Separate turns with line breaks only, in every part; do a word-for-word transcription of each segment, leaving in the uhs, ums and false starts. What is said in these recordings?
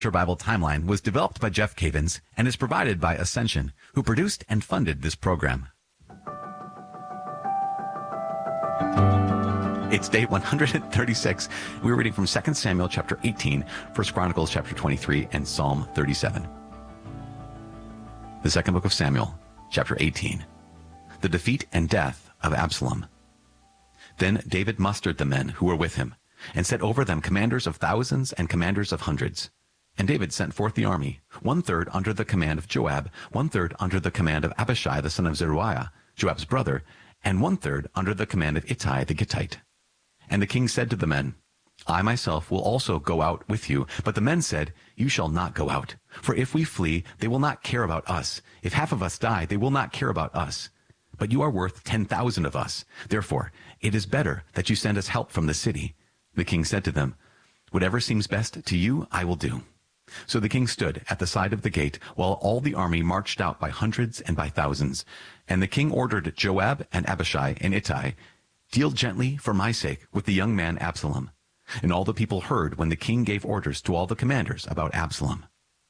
Bible Timeline was developed by Jeff Cavins and is provided by Ascension, who produced and funded this program. It's day one hundred thirty-six. We're reading from Second Samuel chapter eighteen, First Chronicles chapter twenty-three, and Psalm thirty-seven. The second book of Samuel, chapter eighteen. The defeat and death of Absalom. Then David mustered the men who were with him, and set over them commanders of thousands and commanders of hundreds. And David sent forth the army, one-third under the command of Joab, one-third under the command of Abishai the son of Zeruiah, Joab's brother, and one-third under the command of Ittai the Gittite. And the king said to the men, I myself will also go out with you. But the men said, You shall not go out. For if we flee, they will not care about us. If half of us die, they will not care about us. But you are worth ten thousand of us. Therefore, it is better that you send us help from the city. The king said to them, Whatever seems best to you, I will do. So the king stood at the side of the gate, while all the army marched out by hundreds and by thousands. And the king ordered Joab and Abishai and Ittai, Deal gently for my sake with the young man Absalom. And all the people heard when the king gave orders to all the commanders about Absalom.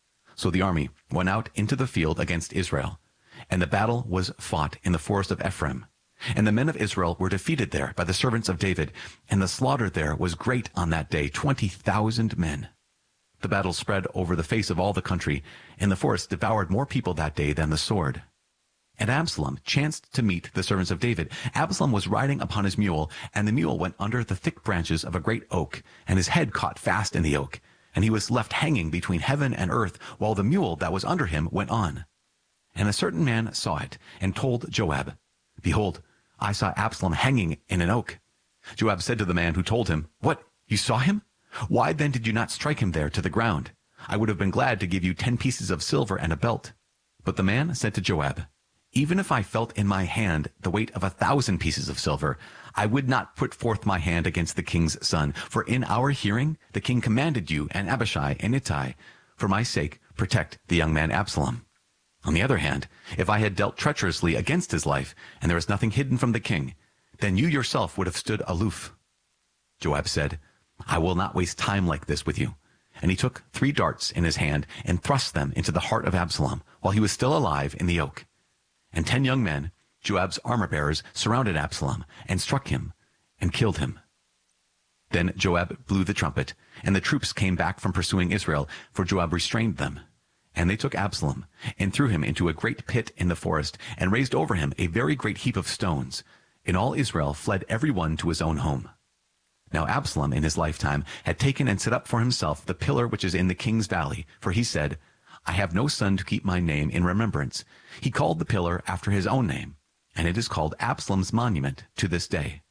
So the army went out into the field against Israel, and the battle was fought in the forest of Ephraim. And the men of Israel were defeated there by the servants of David, and the slaughter there was great on that day, twenty thousand men. The battle spread over the face of all the country, and the forest devoured more people that day than the sword. And Absalom chanced to meet the servants of David. Absalom was riding upon his mule, and the mule went under the thick branches of a great oak, and his head caught fast in the oak, and he was left hanging between heaven and earth, while the mule that was under him went on. And a certain man saw it, and told Joab, Behold, I saw Absalom hanging in an oak. Joab said to the man who told him, What, you saw him? Why then did you not strike him there to the ground? I would have been glad to give you ten pieces of silver and a belt. But the man said to Joab, Even if I felt in my hand the weight of a thousand pieces of silver, I would not put forth my hand against the king's son. For in our hearing the king commanded you and Abishai and Ittai, For my sake protect the young man Absalom. On the other hand, if I had dealt treacherously against his life, and there was nothing hidden from the king, then you yourself would have stood aloof. Joab said, I will not waste time like this with you. And he took three darts in his hand and thrust them into the heart of Absalom, while he was still alive in the oak. And ten young men, Joab's armor-bearers, surrounded Absalom, and struck him, and killed him. Then Joab blew the trumpet, and the troops came back from pursuing Israel, for Joab restrained them. And they took Absalom, and threw him into a great pit in the forest, and raised over him a very great heap of stones. And all Israel fled every one to his own home. Now Absalom in his lifetime had taken and set up for himself the pillar which is in the king's valley, for he said, I have no son to keep my name in remembrance. He called the pillar after his own name, and it is called Absalom's monument to this day.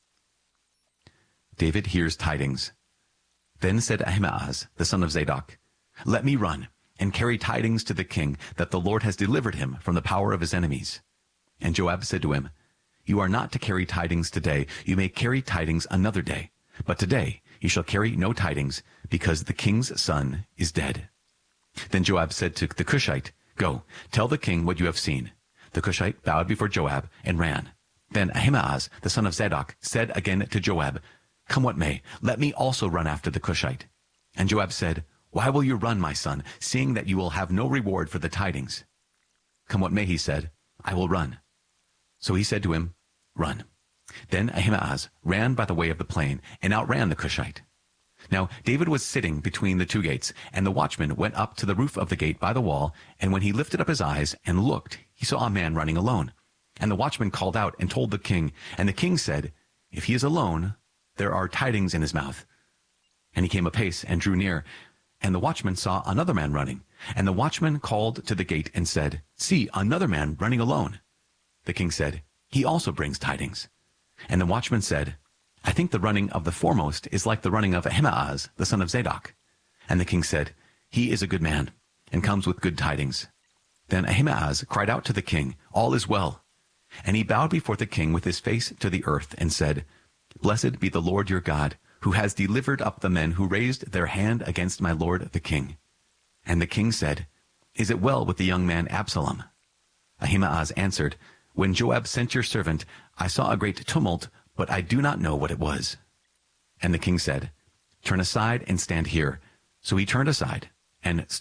David hears tidings. Then said Ahimaaz, the son of Zadok, Let me run, and carry tidings to the king, that the Lord has delivered him from the power of his enemies. And Joab said to him, You are not to carry tidings today. You may carry tidings another day. But today you shall carry no tidings, because the king's son is dead. Then Joab said to the Cushite, Go, tell the king what you have seen. The Cushite bowed before Joab and ran. Then Ahimaaz, the son of Zadok, said again to Joab, Come what may, let me also run after the Cushite. And Joab said, Why will you run, my son, seeing that you will have no reward for the tidings? Come what may, he said, I will run. So he said to him, Run. Then Ahimaaz ran by the way of the plain, and outran the Cushite. Now David was sitting between the two gates, and the watchman went up to the roof of the gate by the wall, and when he lifted up his eyes and looked, he saw a man running alone. And the watchman called out and told the king, and the king said, If he is alone, there are tidings in his mouth. And he came apace and drew near, and the watchman saw another man running. And the watchman called to the gate and said, See, another man running alone. The king said, He also brings tidings. And the watchman said, I think the running of the foremost is like the running of Ahimaaz, the son of Zadok. And the king said, He is a good man, and comes with good tidings. Then Ahimaaz cried out to the king, All is well. And he bowed before the king with his face to the earth, and said, Blessed be the Lord your God, who has delivered up the men who raised their hand against my lord the king. And the king said, Is it well with the young man Absalom? Ahimaaz answered, When Joab sent your servant, I saw a great tumult, but I do not know what it was. And the king said, Turn aside and stand here. So he turned aside, and